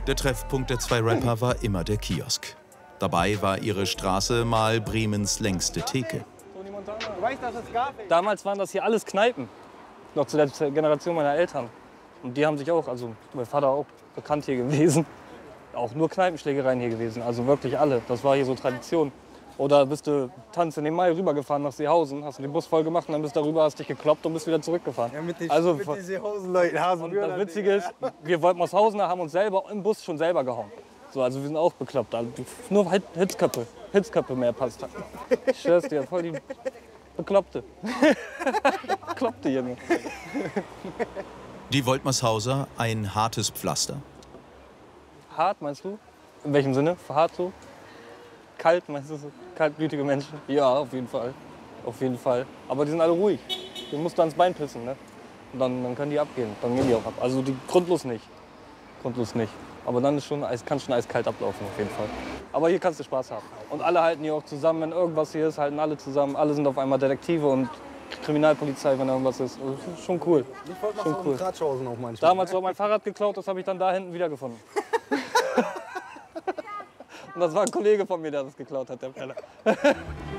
Der Treffpunkt der zwei Rapper war immer der Kiosk. Dabei war ihre Straße mal Bremens längste Theke. Damals waren das hier alles Kneipen, noch zu der Generation meiner Eltern. Und die haben sich auch, also mein Vater auch bekannt hier gewesen, auch nur Kneipenschlägereien hier gewesen, also wirklich alle. Das war hier so Tradition. Oder bist du Tanz in den Mai rübergefahren nach Seehausen, hast du den Bus voll gemacht und dann bist du darüber, hast dich gekloppt und bist wieder zurückgefahren. Ja, mit den Seehausen-Leuten. Und das Witzige ist, wir Woltmershausener haben uns selber im Bus schon selber gehauen. So, also wir sind auch bekloppt. Also nur Hitzköpfe mehr passt. Ich schwör's dir, voll die Bekloppte. Bekloppte Junge. Die Woltmershauser, ein hartes Pflaster. Hart, meinst du? In welchem Sinne? Hart so? Kalt, meinst du so? Kaltblütige Menschen? Ja, auf jeden Fall. Auf jeden Fall. Aber die sind alle ruhig. Die musst du ans Bein pissen, ne? Und dann können die abgehen. Dann gehen die auch ab. Also die grundlos nicht. Grundlos nicht. Aber dann ist kann schon eiskalt ablaufen, auf jeden Fall. Aber hier kannst du Spaß haben. Und alle halten hier auch zusammen. Wenn irgendwas hier ist, halten alle zusammen. Alle sind auf einmal Detektive und Kriminalpolizei, wenn irgendwas ist. Schon cool. Ich wollte mal so Kratschhausen auch manchmal. Damals war mein Fahrrad geklaut, das habe ich dann da hinten wiedergefunden. Und das war ein Kollege von mir, der das geklaut hat, der Penner.